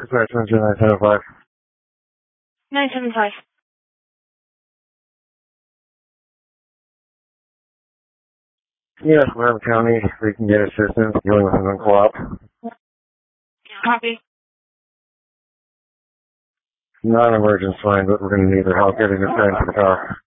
Dispatch 975. 975. Yes, Loudoun County, we can get assistance dealing with an uncle-op. Copy. Not an emergency line, but we're going to need their help getting this guy into the car.